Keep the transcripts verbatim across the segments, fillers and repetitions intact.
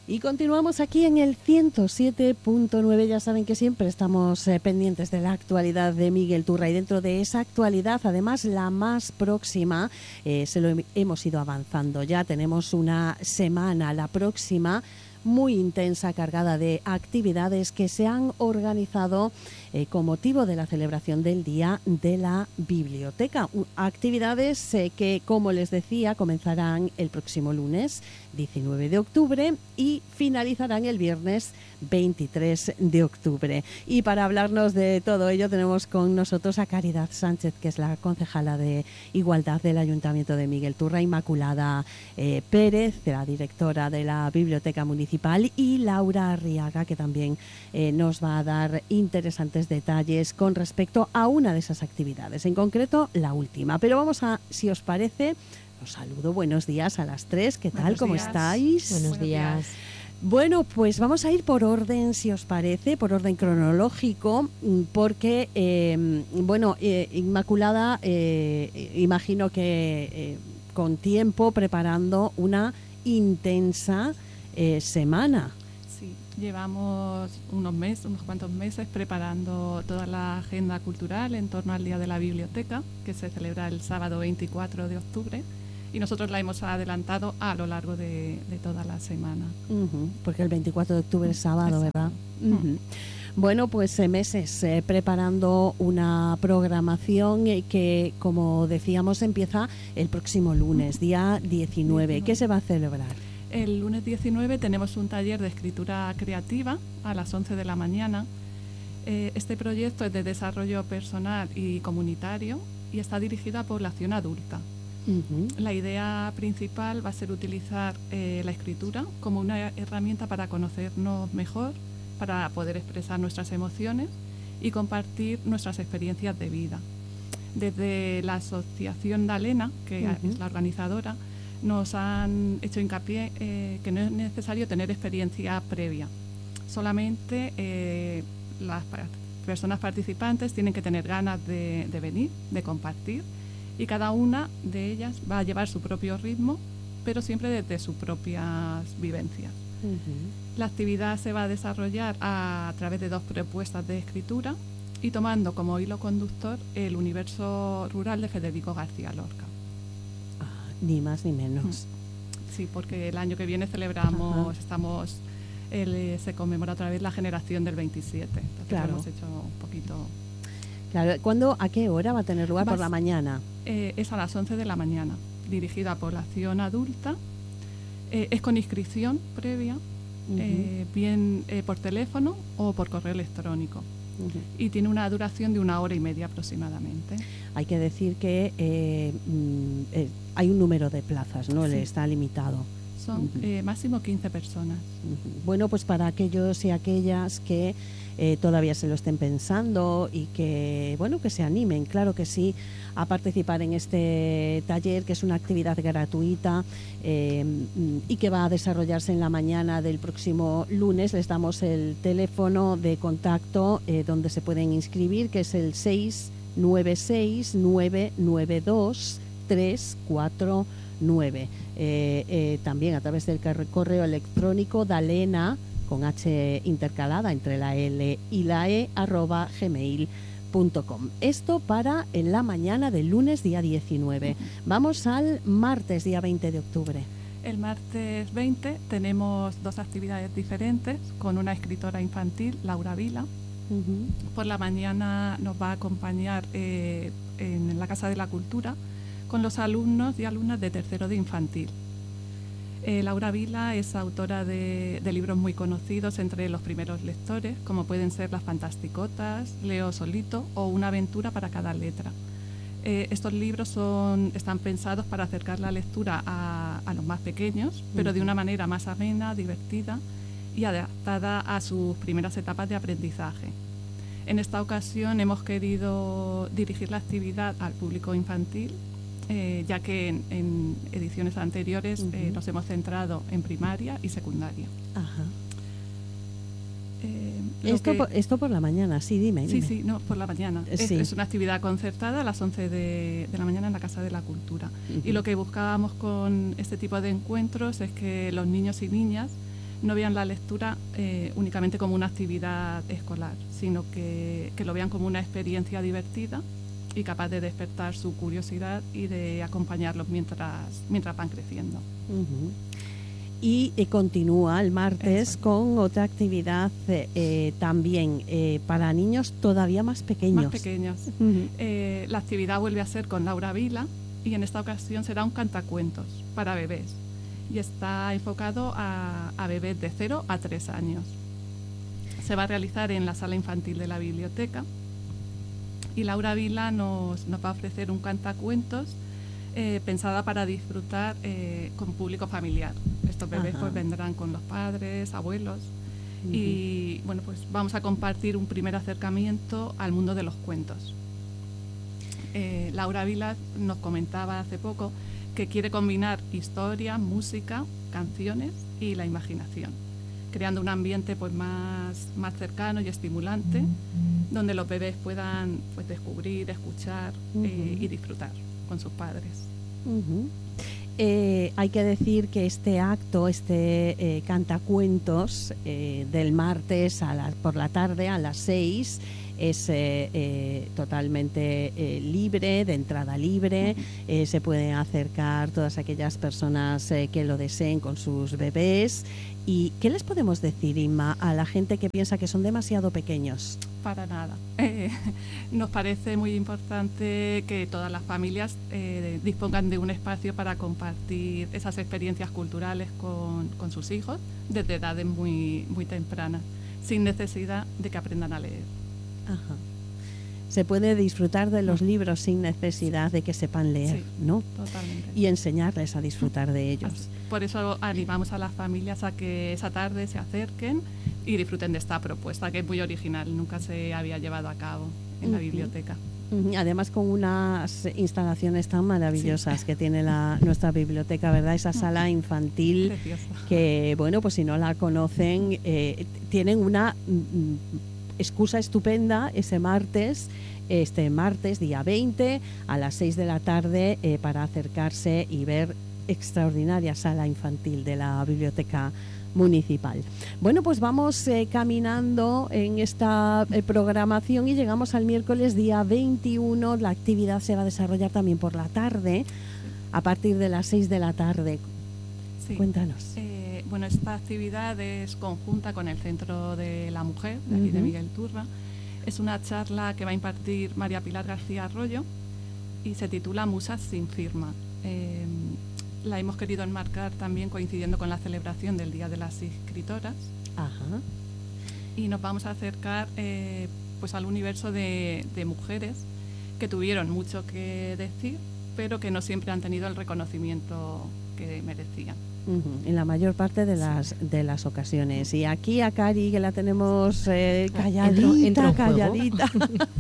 Y continuamos aquí en el ciento siete punto nueve. Ya saben que siempre estamos eh, pendientes de la actualidad de Miguel Turra, y dentro de esa actualidad, además la más próxima, eh, se lo he, hemos ido avanzando. Ya tenemos una semana, la próxima, muy intensa, cargada de actividades que se han organizado eh, con motivo de la celebración del Día de la Biblioteca. Actividades eh, que, como les decía, comenzarán el próximo lunes diecinueve de octubre y finalizarán el viernes veintitrés de octubre. Y para hablarnos de todo ello tenemos con nosotros a Caridad Sánchez, que es la concejala de Igualdad del Ayuntamiento de Miguel Turra, Inmaculada eh, Pérez, la directora de la Biblioteca Municipal, y Laura Arriaga, que también eh, nos va a dar interesantes detalles con respecto a una de esas actividades, en concreto la última. Pero vamos a, si os parece, os saludo, buenos días a las tres, ¿qué tal? Buenos ¿Cómo días. estáis? Buenos, Buenos días. días. Bueno, pues vamos a ir por orden, si os parece, por orden cronológico, porque, eh, bueno, eh, Inmaculada, eh, imagino que eh, con tiempo preparando una intensa eh, semana. Sí, llevamos unos meses, unos cuantos meses preparando toda la agenda cultural en torno al Día de la Biblioteca, que se celebra el sábado veinticuatro de octubre. Y nosotros la hemos adelantado a lo largo de, de toda la semana. Uh-huh, porque el veinticuatro de octubre es sábado, es ¿verdad? sábado. Uh-huh. Bueno, pues eh, meses eh, preparando una programación eh, que, como decíamos, empieza el próximo lunes, día diecinueve. ¿Qué se va a celebrar? El lunes diecinueve tenemos un taller de escritura creativa a las once de la mañana. Eh, este proyecto es de desarrollo personal y comunitario y está dirigido a población adulta. Uh-huh. La idea principal va a ser utilizar eh, la escritura como una herramienta para conocernos mejor, para poder expresar nuestras emociones y compartir nuestras experiencias de vida. Desde la Asociación Dalena, que uh-huh. es la organizadora, nos han hecho hincapié eh, que no es necesario tener experiencia previa. Solamente eh, las personas participantes tienen que tener ganas de, de venir, de compartir, y cada una de ellas va a llevar su propio ritmo, pero siempre desde sus propias vivencias. Uh-huh. La actividad se va a desarrollar a, a través de dos propuestas de escritura y tomando como hilo conductor el universo rural de Federico García Lorca. Ah, ni más ni menos. Sí, porque el año que viene celebramos, uh-huh. estamos, el, se conmemora otra vez la generación del veintisiete. Entonces claro. Lo hemos hecho un poquito... Claro, ¿cuándo, a qué hora va a tener lugar? Vas, ¿Por la mañana? Eh, es a las once de la mañana, dirigida a población adulta, eh, es con inscripción previa, uh-huh. eh, bien eh, por teléfono o por correo electrónico, uh-huh. y tiene una duración de una hora y media aproximadamente. Hay que decir que eh, eh, hay un número de plazas, ¿no? Sí. Le está limitado. Son uh-huh. eh, máximo quince personas. Uh-huh. Bueno, pues para aquellos y aquellas que eh, todavía se lo estén pensando y que, bueno, que se animen, claro que sí, a participar en este taller, que es una actividad gratuita eh, y que va a desarrollarse en la mañana del próximo lunes. Les damos el teléfono de contacto eh, donde se pueden inscribir, que es el seis nueve seis, nueve nueve dos, tres cuatro nueve. Eh, eh, también a través del correo electrónico dalena, con H intercalada entre la L y la E, arroba gmail punto com. Esto para en la mañana del lunes día diecinueve. Uh-huh. Vamos al martes día veinte de octubre. El martes veinte tenemos dos actividades diferentes con una escritora infantil, Laura Vila. Uh-huh. Por la mañana nos va a acompañar eh, en la Casa de la Cultura con los alumnos y alumnas de tercero de infantil. Eh, Laura Vila es autora de, de libros muy conocidos entre los primeros lectores, como pueden ser Las Fantasticotas, Leo Solito o Una aventura para cada letra. Eh, estos libros son, están pensados para acercar la lectura a, a los más pequeños, pero uh-huh. de una manera más amena, divertida y adaptada a sus primeras etapas de aprendizaje. En esta ocasión hemos querido dirigir la actividad al público infantil, Eh, ya que en, en ediciones anteriores uh-huh. eh, nos hemos centrado en primaria y secundaria. Ajá. Eh, esto, que, por, esto por la mañana, sí, dime. Sí, dime. sí, no, por la mañana. Eh, es, sí. es una actividad concertada a las once de, de la mañana en la Casa de la Cultura. Uh-huh. Y lo que buscábamos con este tipo de encuentros es que los niños y niñas no vean la lectura eh, únicamente como una actividad escolar, sino que, que lo vean como una experiencia divertida y capaz de despertar su curiosidad y de acompañarlos mientras, mientras van creciendo. Uh-huh. Y eh, continúa el martes Eso. con otra actividad eh, también eh, para niños todavía más pequeños. Más pequeños. Uh-huh. Eh, la actividad vuelve a ser con Laura Vila y en esta ocasión será un cantacuentos para bebés y está enfocado a, a bebés de cero a tres años. Se va a realizar en la sala infantil de la biblioteca y Laura Vila nos, nos va a ofrecer un cantacuentos eh, pensada para disfrutar eh, con público familiar. Estos bebés pues vendrán con los padres, abuelos uh-huh. y bueno, pues vamos a compartir un primer acercamiento al mundo de los cuentos. Eh, Laura Vila nos comentaba hace poco que quiere combinar historia, música, canciones y la imaginación, creando un ambiente pues más, más cercano y estimulante, uh-huh. donde los bebés puedan pues descubrir, escuchar uh-huh. eh, y disfrutar con sus padres. Uh-huh. Eh, hay que decir que este acto, este eh, cantacuentos eh, del martes a la, por la tarde a las seis, es eh, eh, totalmente eh, libre, de entrada libre, eh, se pueden acercar todas aquellas personas eh, que lo deseen con sus bebés. ¿Y qué les podemos decir, Inma, a la gente que piensa que son demasiado pequeños? Para nada. Eh, nos parece muy importante que todas las familias eh, dispongan de un espacio para compartir esas experiencias culturales con, con sus hijos desde edades muy, muy tempranas, sin necesidad de que aprendan a leer. Ajá. Se puede disfrutar de los libros sin necesidad de que sepan leer, sí, ¿no? Totalmente. Y enseñarles a disfrutar de ellos. Por eso animamos a las familias a que esa tarde se acerquen y disfruten de esta propuesta, que es muy original, nunca se había llevado a cabo en uh-huh. la biblioteca. Uh-huh. Además con unas instalaciones tan maravillosas sí. que tiene la, nuestra biblioteca, ¿verdad? Esa sala infantil Preciosa. Que, bueno, pues si no la conocen, eh, tienen una mm, excusa estupenda ese martes, este martes día veinte a las seis de la tarde eh, para acercarse y ver extraordinaria sala infantil de la biblioteca municipal. Bueno, pues vamos eh, caminando en esta eh, programación y llegamos al miércoles día veintiuno. La actividad se va a desarrollar también por la tarde, a partir de las seis de la tarde. Sí. Cuéntanos. Eh, bueno, esta actividad es conjunta con el Centro de la Mujer de aquí uh-huh. de Miguel Turra. Es una charla que va a impartir María Pilar García Arroyo y se titula Musas sin firma. Eh, la hemos querido enmarcar también coincidiendo con la celebración del Día de las Escritoras. Ajá. Y nos vamos a acercar eh, pues al universo de, de mujeres que tuvieron mucho que decir, pero que no siempre han tenido el reconocimiento que merecían. Uh-huh. En la mayor parte de las de las ocasiones. Y aquí a Cari, que la tenemos eh, calladita, entro, entro calladita.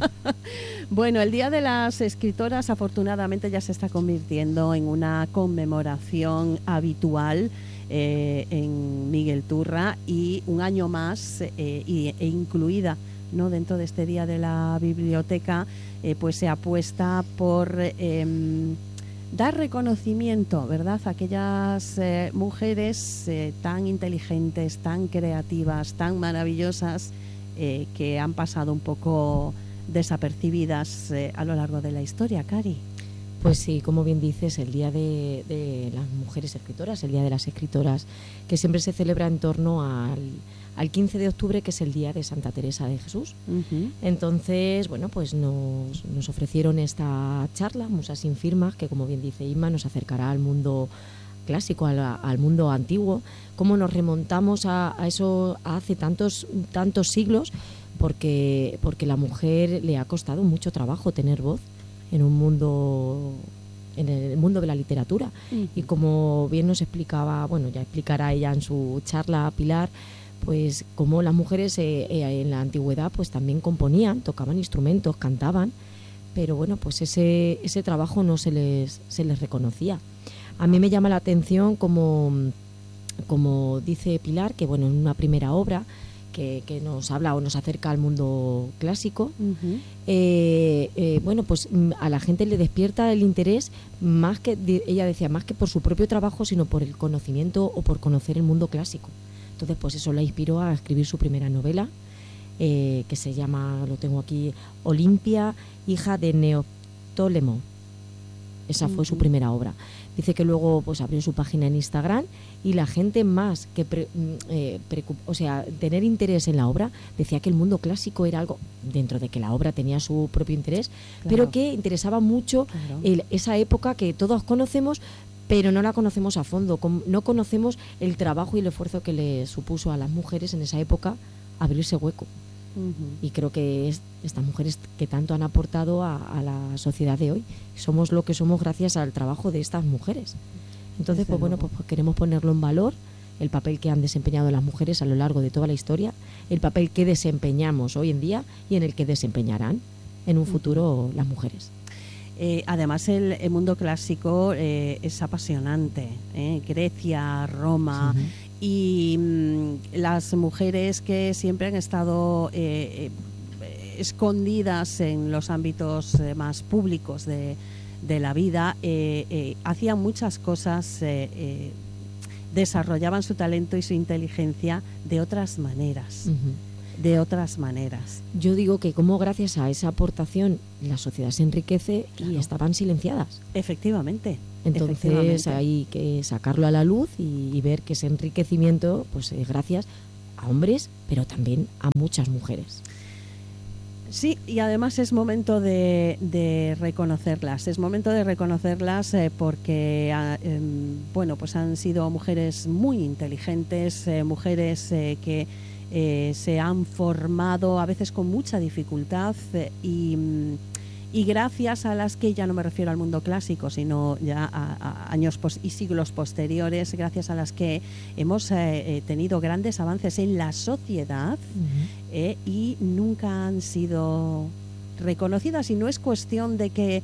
Bueno, el Día de las Escritoras afortunadamente ya se está convirtiendo en una conmemoración habitual eh, en Miguel Turra y un año más eh, y, e incluida, ¿no?, dentro de este Día de la Biblioteca, eh, pues se apuesta por eh, dar reconocimiento, ¿verdad?, a aquellas eh, mujeres eh, tan inteligentes, tan creativas, tan maravillosas, eh, que han pasado un poco desapercibidas eh, a lo largo de la historia. Cari. Pues sí, como bien dices, el Día de, de las Mujeres Escritoras, el Día de las Escritoras, que siempre se celebra en torno al, al quince de octubre, que es el Día de Santa Teresa de Jesús. Uh-huh. Entonces, bueno, pues nos, nos ofrecieron esta charla, Musas sin firma, que como bien dice Inma, nos acercará al mundo clásico, al, al mundo antiguo, cómo nos remontamos a, a eso a hace tantos, tantos siglos, porque, porque la mujer le ha costado mucho trabajo tener voz en un mundo, en el mundo de la literatura. Uh-huh. Y como bien nos explicaba, bueno, ya explicará ella en su charla, Pilar, pues como las mujeres eh, eh, en la antigüedad pues también componían, tocaban instrumentos, cantaban, pero bueno, pues ese, ese trabajo no se les, se les reconocía. A mí me llama la atención, como, como dice Pilar, que bueno, en una primera obra Que, que nos habla o nos acerca al mundo clásico, uh-huh. eh, eh, bueno, pues a la gente le despierta el interés, más que, ella decía, más que por su propio trabajo, sino por el conocimiento o por conocer el mundo clásico. Entonces, pues eso la inspiró a escribir su primera novela, eh, que se llama, lo tengo aquí, Olimpia, hija de Neoptólemo. Esa fue uh-huh. su primera obra. Dice que luego pues abrió su página en Instagram y la gente más que pre, eh, preocup, o sea, tener interés en la obra, decía que el mundo clásico era algo, dentro de que la obra tenía su propio interés, claro. pero que interesaba mucho claro. el, esa época que todos conocemos, pero no la conocemos a fondo, no conocemos el trabajo y el esfuerzo que le supuso a las mujeres en esa época abrirse hueco. Uh-huh. Y creo que es, estas mujeres que tanto han aportado a, a la sociedad de hoy, somos lo que somos gracias al trabajo de estas mujeres. Entonces, pues bueno, pues, pues queremos ponerlo en valor, el papel que han desempeñado las mujeres a lo largo de toda la historia, el papel que desempeñamos hoy en día y en el que desempeñarán en un futuro uh-huh. las mujeres. Eh, además, el, el mundo clásico eh, es apasionante, ¿eh? Grecia, Roma... Uh-huh. Y mmm, las mujeres que siempre han estado eh, eh, escondidas en los ámbitos eh, más públicos de, de la vida, eh, eh, hacían muchas cosas, eh, eh, desarrollaban su talento y su inteligencia de otras maneras. Uh-huh. de otras maneras. Yo digo que como gracias a esa aportación la sociedad se enriquece claro. y estaban silenciadas. Efectivamente. Entonces Efectivamente. hay que sacarlo a la luz y, y ver que ese enriquecimiento pues es gracias a hombres, pero también a muchas mujeres. Sí, y además es momento de, de reconocerlas, es momento de reconocerlas eh, porque eh, bueno, pues han sido mujeres muy inteligentes, eh, mujeres eh, que eh, se han formado a veces con mucha dificultad eh, y, y gracias a las que, ya no me refiero al mundo clásico, sino ya a, a años pos- y siglos posteriores, gracias a las que hemos eh, tenido grandes avances en la sociedad. Uh-huh. eh, y nunca han sido reconocidas, y no es cuestión de que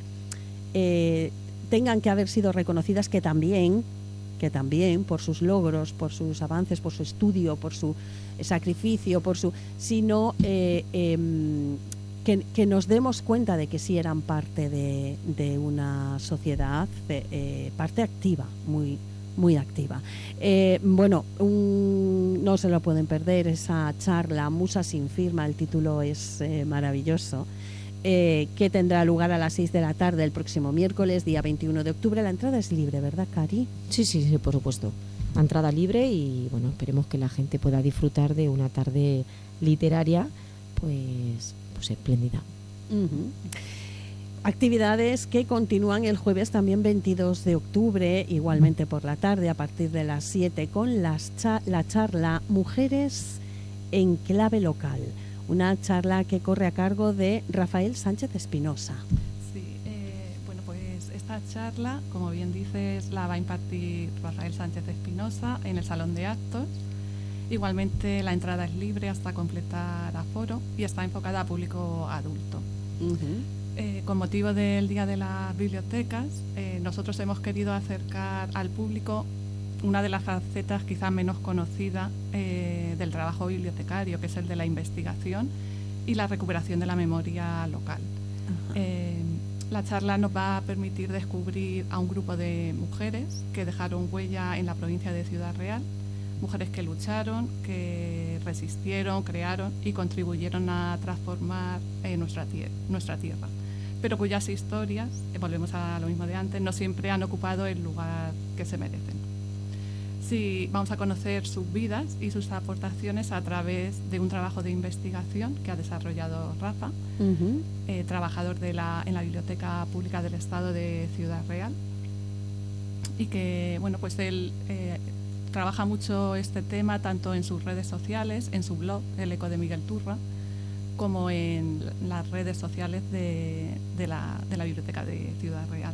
eh, tengan que haber sido reconocidas, que también, que también por sus logros, por sus avances, por su estudio, por su sacrificio, por su, sino eh, eh, que, que nos demos cuenta de que sí eran parte de, de una sociedad, eh, parte activa, muy muy activa. Eh, bueno, un, no se lo pueden perder esa charla, Musa sin firma, el título es eh, maravilloso, eh, que tendrá lugar a las seis de la tarde el próximo miércoles, día veintiuno de octubre. La entrada es libre, ¿verdad, Cari? Sí, sí, sí, por supuesto. Entrada libre y bueno, esperemos que la gente pueda disfrutar de una tarde literaria pues, pues espléndida. Uh-huh. Actividades que continúan el jueves también veintidós de octubre, igualmente por la tarde a partir de las siete, con las cha- la charla Mujeres en clave local, una charla que corre a cargo de Rafael Sánchez Espinosa. Sí, eh, bueno, pues esta charla, como bien dices, la va a impartir Rafael Sánchez Espinosa en el Salón de Actos. Igualmente la entrada es libre hasta completar aforo y está enfocada a público adulto. Uh-huh. Eh, con motivo del Día de las Bibliotecas, eh, nosotros hemos querido acercar al público una de las facetas quizás menos conocidas eh, del trabajo bibliotecario, que es el de la investigación y la recuperación de la memoria local. Uh-huh. Eh, la charla nos va a permitir descubrir a un grupo de mujeres que dejaron huella en la provincia de Ciudad Real, mujeres que lucharon, que resistieron, crearon y contribuyeron a transformar eh, nuestra, tier- nuestra tierra, pero cuyas historias, eh, volvemos a lo mismo de antes, no siempre han ocupado el lugar que se merecen. Sí, vamos a conocer sus vidas y sus aportaciones a través de un trabajo de investigación que ha desarrollado Rafa, uh-huh. eh, trabajador de la, en la Biblioteca Pública del Estado de Ciudad Real, y que, bueno, pues él eh, trabaja mucho este tema tanto en sus redes sociales, en su blog, El Eco de Miguel Turra, como en las redes sociales de, de, la, de la Biblioteca de Ciudad Real.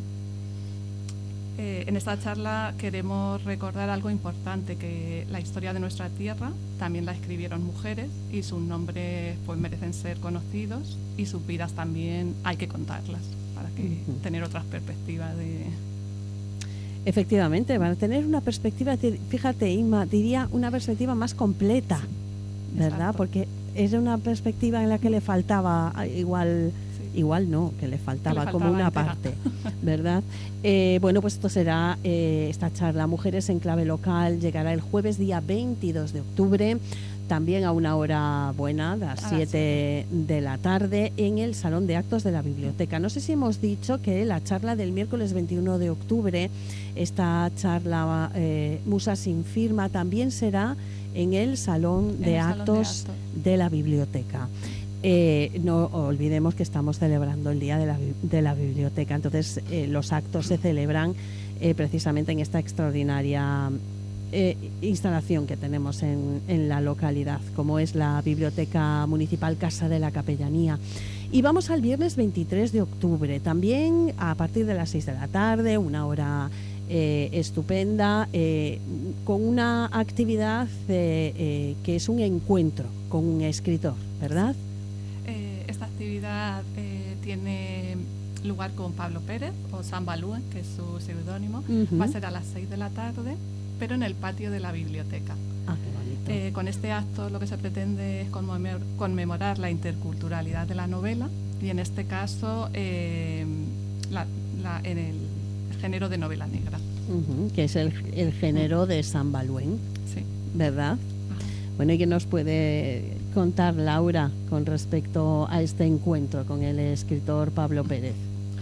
Eh, en esta charla queremos recordar algo importante, que la historia de nuestra tierra también la escribieron mujeres y sus nombres pues merecen ser conocidos y sus vidas también hay que contarlas para que uh-huh. tener otras perspectivas de... Efectivamente, van a tener una perspectiva, fíjate, Inma, diría una perspectiva más completa, sí, ¿verdad? Exacto. Porque es una perspectiva en la que le faltaba igual, sí. igual no, que le faltaba, le faltaba como una entera. parte, ¿verdad? Eh, bueno, pues esto será eh, esta charla Mujeres en Clave Local, llegará el jueves día veintidós de octubre, también a una hora buena, a las siete de la tarde, en el Salón de Actos de la Biblioteca. No sé si hemos dicho que la charla del miércoles veintiuno de octubre, esta charla eh, Musa sin firma, también será en el Salón de, el Actos, salón de Actos de la Biblioteca. Eh, no olvidemos que estamos celebrando el Día de la, de la Biblioteca, entonces eh, los actos se celebran eh, precisamente en esta extraordinaria Eh, instalación que tenemos en, en la localidad, como es la Biblioteca Municipal Casa de la Capellanía. Y vamos al viernes veintitrés de octubre, también a partir de las seis de la tarde, una hora eh, estupenda, eh, con una actividad eh, eh, que es un encuentro con un escritor, ¿verdad? Eh, esta actividad eh, tiene lugar con Pablo Pérez, o Samba Luen, que es su seudónimo. Uh-huh. Va a ser a las seis de la tarde, pero en el patio de la biblioteca. Ah, qué bonito. Eh, con este acto lo que se pretende es conmemor- conmemorar la interculturalidad de la novela y en este caso eh, la, la, en el género de novela negra. Uh-huh, que es el, el género de Samba Luen, sí. ¿verdad? Ajá. Bueno, ¿y qué nos puede contar Laura con respecto a este encuentro con el escritor Pablo Pérez?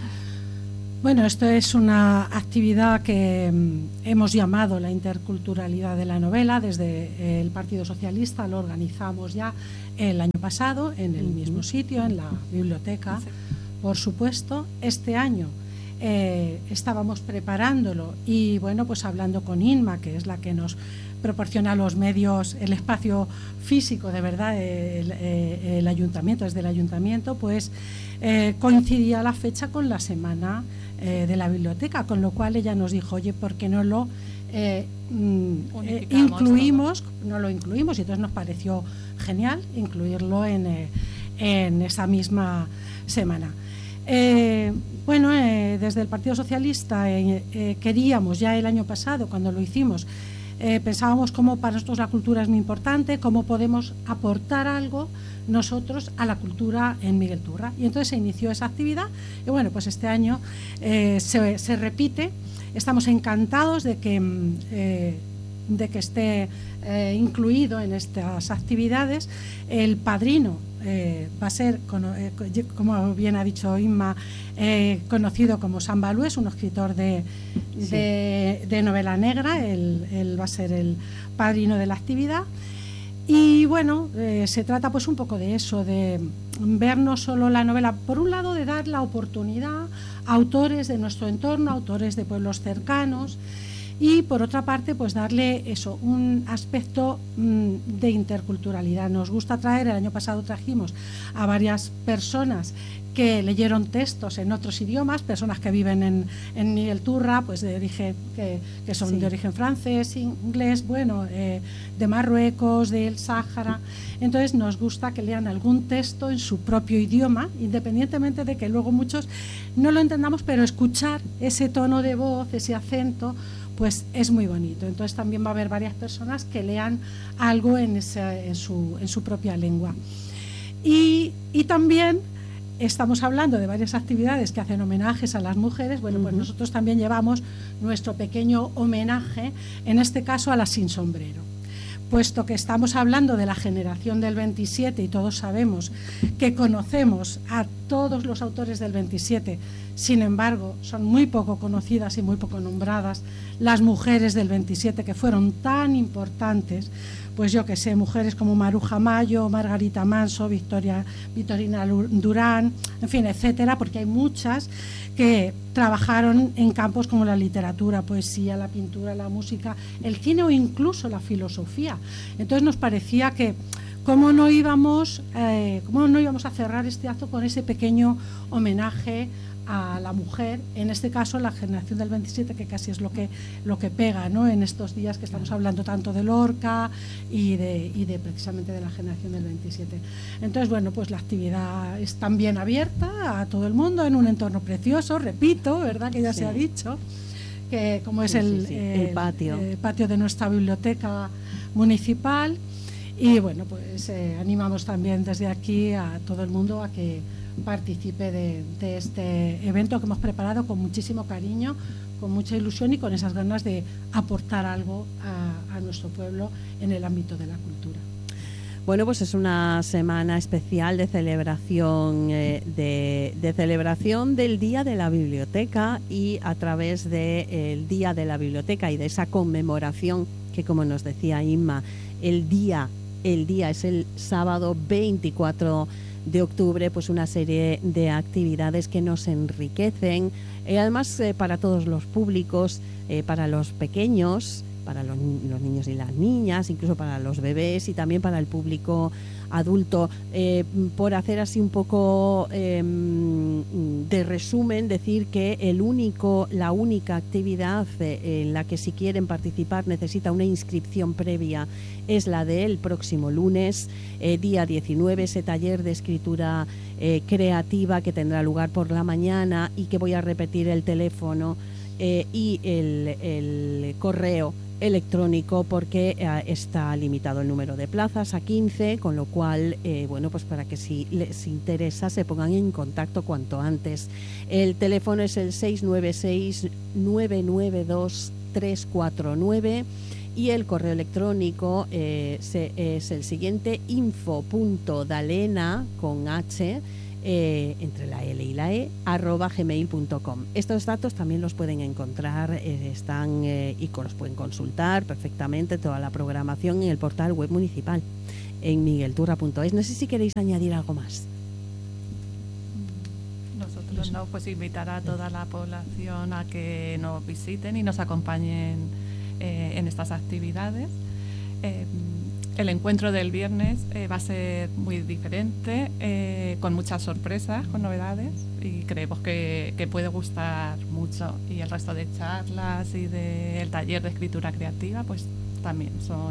Bueno, esto es una actividad que mm, hemos llamado la interculturalidad de la novela. Desde el Partido Socialista lo organizamos ya el año pasado en el uh-huh. mismo sitio, en la biblioteca, sí. Por supuesto. Este año eh, estábamos preparándolo y bueno, pues hablando con Inma, que es la que nos proporciona los medios, el espacio físico, de verdad, el, el, el ayuntamiento, desde el ayuntamiento, pues eh, coincidía la fecha con la semana eh, de la biblioteca, con lo cual ella nos dijo, oye, ¿por qué no lo eh, eh, incluimos? Todo. No lo incluimos y entonces nos pareció genial incluirlo en, eh, en esa misma semana. Eh, bueno, eh, desde el Partido Socialista eh, eh, queríamos ya el año pasado, cuando lo hicimos, Eh, pensábamos cómo para nosotros la cultura es muy importante, cómo podemos aportar algo nosotros a la cultura en Miguel Turra. Y entonces se inició esa actividad y bueno, pues este año eh, se, se repite. Estamos encantados de que, eh, de que esté eh, incluido en estas actividades. El padrino eh, va a ser, como bien ha dicho Inma, eh, conocido como Samba Luen, es un escritor de, sí. de, de novela negra. Él, él va a ser el padrino de la actividad. Y bueno, eh, se trata pues un poco de eso, de ver no solo la novela, por un lado de dar la oportunidad a autores de nuestro entorno, autores de pueblos cercanos, y por otra parte pues darle eso, un aspecto mmm, de interculturalidad. Nos gusta traer, el año pasado trajimos a varias personas que leyeron textos en otros idiomas, personas que viven en, en Miguel Turra, pues de origen, que, que son sí. de origen francés, inglés, bueno, eh, de Marruecos, del Sáhara. Entonces nos gusta que lean algún texto en su propio idioma, independientemente de que luego muchos no lo entendamos, pero escuchar ese tono de voz, ese acento, pues es muy bonito. Entonces también va a haber varias personas que lean algo en, ese, en, su, en su propia lengua. Y, y también estamos hablando de varias actividades que hacen homenajes a las mujeres. Bueno, pues uh-huh. nosotros también llevamos nuestro pequeño homenaje, en este caso a las sin sombrero. Puesto que estamos hablando de la generación del veintisiete y todos sabemos que conocemos a todos los autores del veintisiete, sin embargo, son muy poco conocidas y muy poco nombradas las mujeres del veintisiete que fueron tan importantes, pues yo que sé, mujeres como Maruja Mayo, Margarita Manso, Victoria, Victorina Durán, en fin, etcétera, porque hay muchas que trabajaron en campos como la literatura, poesía, la pintura, la música, el cine o incluso la filosofía. Entonces nos parecía que cómo no íbamos, eh, cómo no íbamos a cerrar este acto con ese pequeño homenaje a la mujer, en este caso la generación del veintisiete, que casi es lo que, lo que pega, ¿no?, en estos días que estamos hablando tanto de Lorca y de, y de precisamente de la generación del veintisiete. Entonces, bueno, pues la actividad es también abierta a todo el mundo en un entorno precioso, repito, ¿verdad?, que ya sí. se ha dicho, que como es sí, el, sí, sí. el, el patio. el patio de nuestra biblioteca municipal. Y bueno, pues eh, animamos también desde aquí a todo el mundo a que participe de, de este evento que hemos preparado con muchísimo cariño, con mucha ilusión y con esas ganas de aportar algo a, a nuestro pueblo en el ámbito de la cultura. Bueno, pues es una semana especial de celebración eh, de, de celebración del Día de la Biblioteca, y a través del Día de la Biblioteca y de esa conmemoración que, como nos decía Inma, el día, el día es el sábado veinticuatro de octubre, pues una serie de actividades que nos enriquecen, eh, además eh, para todos los públicos, eh, para los pequeños, para los, los niños y las niñas, incluso para los bebés y también para el público adulto. Eh, por hacer así un poco eh, de resumen, decir que el único, la única actividad eh, en la que, si quieren participar, necesita una inscripción previa es la del próximo lunes, eh, día diecinueve, ese taller de escritura eh, creativa que tendrá lugar por la mañana, y que voy a repetir el teléfono eh, y el, el correo electrónico, porque eh, está limitado el número de plazas a quince, con lo cual, eh, bueno, pues para que si les interesa se pongan en contacto cuanto antes. El teléfono es el seis nueve seis, nueve nueve dos, tres cuatro nueve y el correo electrónico eh, se, es el siguiente: info.dalena con H, Eh, entre la L y la E, arroba gmail punto com. Estos datos también los pueden encontrar, eh, están eh, y los pueden consultar perfectamente, toda la programación, en el portal web municipal, en miguelturra punto es. No sé si queréis añadir algo más. Nosotros no, pues invitar a toda la población a que nos visiten y nos acompañen eh, en estas actividades. Eh, El encuentro del viernes eh, va a ser muy diferente, eh, con muchas sorpresas, con novedades, y creemos que, que puede gustar mucho. Y el resto de charlas y del taller de escritura creativa, pues también son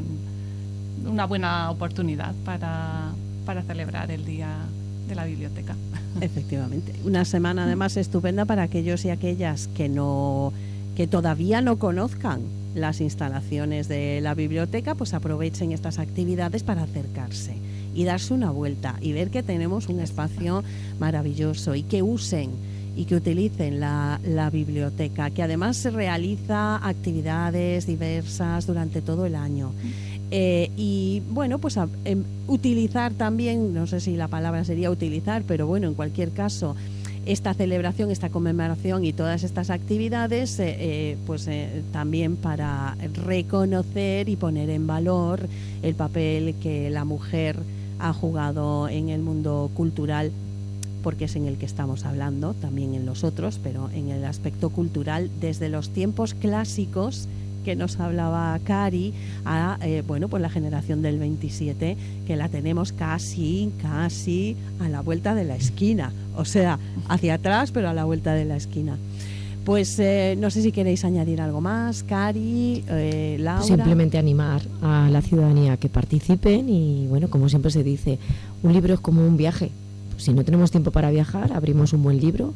una buena oportunidad para, para celebrar el Día de la Biblioteca. Efectivamente, una semana además estupenda para aquellos y aquellas que no, que todavía no conozcan las instalaciones de la biblioteca, pues aprovechen estas actividades para acercarse y darse una vuelta y ver que tenemos un espacio maravilloso, y que usen y que utilicen la, la biblioteca, que además se realiza actividades diversas durante todo el año. Eh, y bueno, pues a, eh, utilizar también, no sé si la palabra sería utilizar, pero bueno, en cualquier caso, esta celebración, esta conmemoración y todas estas actividades, eh, eh, pues eh, también para reconocer y poner en valor el papel que la mujer ha jugado en el mundo cultural, porque es en el que estamos hablando, también en los otros, pero en el aspecto cultural, desde los tiempos clásicos que nos hablaba Cari, a eh, bueno, pues la generación del veintisiete, que la tenemos casi, casi a la vuelta de la esquina, o sea, hacia atrás, pero a la vuelta de la esquina. Pues eh, no sé si queréis añadir algo más, Cari, eh, Laura. Simplemente animar a la ciudadanía a que participen, y bueno, como siempre se dice, un libro es como un viaje. Pues si no tenemos tiempo para viajar, abrimos un buen libro,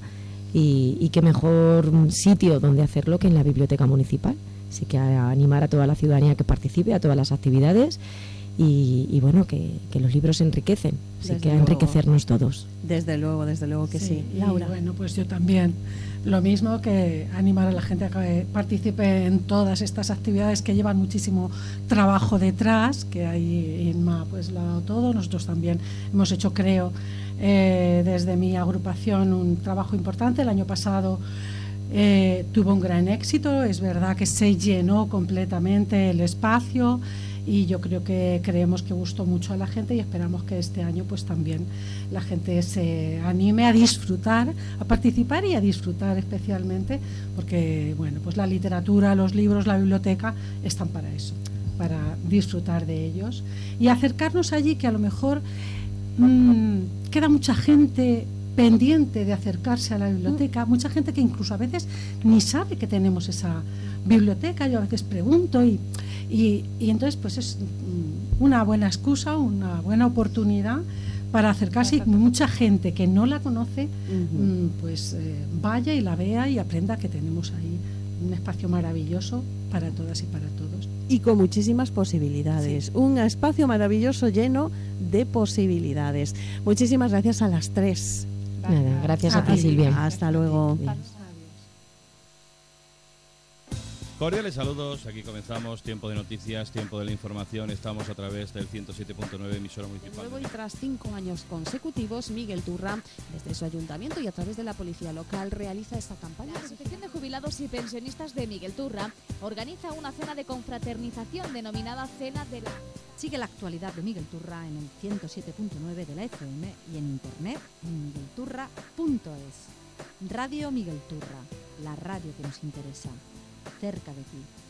y, y qué mejor sitio donde hacerlo que en la biblioteca municipal. Así que a animar a toda la ciudadanía que participe, a todas las actividades, y, y bueno, que, que los libros enriquecen, así Desde que a luego. enriquecernos todos. Desde luego, desde luego que sí. sí. Laura. Y bueno, pues yo también, lo mismo, que animar a la gente a que participe en todas estas actividades que llevan muchísimo trabajo detrás, que ahí Inma pues lo ha dado todo. Nosotros también hemos hecho, creo, eh, desde mi agrupación un trabajo importante. El año pasado Eh, tuvo un gran éxito, es verdad que se llenó completamente el espacio, y yo creo que creemos que gustó mucho a la gente, y esperamos que este año pues también la gente se anime a disfrutar, a participar y a disfrutar especialmente, porque bueno, pues la literatura, los libros, la biblioteca están para eso, para disfrutar de ellos y acercarnos allí, que a lo mejor mmm, queda mucha gente pendiente de acercarse a la biblioteca, mucha gente que incluso a veces ni sabe que tenemos esa biblioteca. Yo a veces pregunto y, y, y entonces pues es una buena excusa, una buena oportunidad para acercarse, y mucha gente que no la conoce uh-huh. pues eh, vaya y la vea y aprenda que tenemos ahí un espacio maravilloso para todas y para todos. Y con muchísimas posibilidades, sí. Un espacio maravilloso lleno de posibilidades. Muchísimas gracias a las tres. Nada, gracias a, a ti, Silvia. Hasta luego. Cordiales saludos, aquí comenzamos Tiempo de Noticias, Tiempo de la Información. Estamos a través del ciento siete punto nueve, emisora municipal. De nuevo y tras cinco años consecutivos, Miguel Turra, desde su ayuntamiento y a través de la policía local, realiza esta campaña. La Asociación de Jubilados y Pensionistas de Miguel Turra organiza una cena de confraternización denominada Cena de la... Sigue la actualidad de Miguel Turra en el ciento siete punto nueve de la F M y en internet en miguel turra punto es. Radio Miguel Turra, la radio que nos interesa. Cerca de ti.